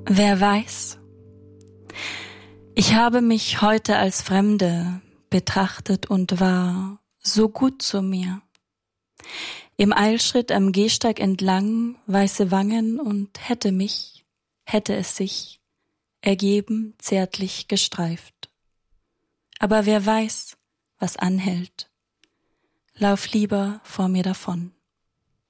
Wer weiß? Ich habe mich heute als Fremde betrachtet und war so gut zu mir. Im Eilschritt am Gehsteig entlang, weiße Wangen und hätte es sich ergeben, zärtlich gestreift. Aber wer weiß, was anhält? Lauf lieber vor mir davon.